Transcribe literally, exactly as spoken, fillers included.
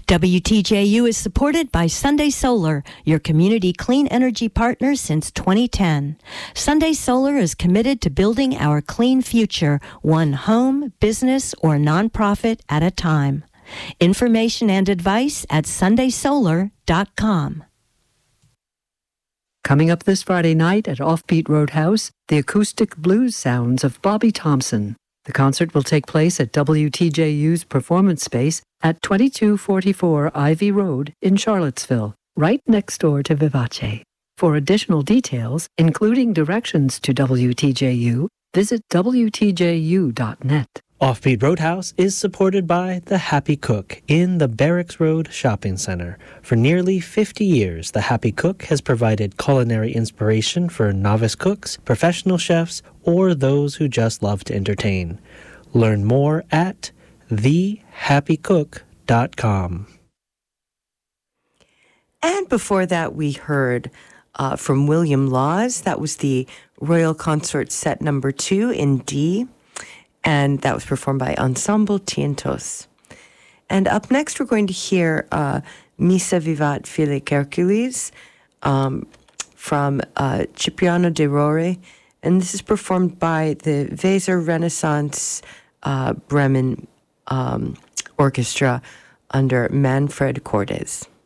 W T J U is supported by Sunday Solar, your community clean energy partner since twenty ten. Sunday Solar is committed to building our clean future, one home, business, or nonprofit at a time. Information and advice at sunday solar dot com. Coming up this Friday night at Offbeat Roadhouse, the acoustic blues sounds of Bobby Thompson. The concert will take place at W T J U's performance space at twenty-two forty-four Ivy Road in Charlottesville, right next door to Vivace. For additional details, including directions to W T J U, visit W T J U dot net. Offbeat Roadhouse is supported by The Happy Cook in the Barracks Road Shopping Center. For nearly fifty years, The Happy Cook has provided culinary inspiration for novice cooks, professional chefs, or those who just love to entertain. Learn more at the happy cook dot com. And before that, we heard uh, from William Laws. That was the Royal Consort Set Number Two in D. And that was performed by Ensemble Tientos. And up next, we're going to hear uh, Missa Vivat Fili Hercules um, from uh, Cipriano de Rore. And this is performed by the Weser Renaissance uh, Bremen um, Orchestra under Manfred Cordes.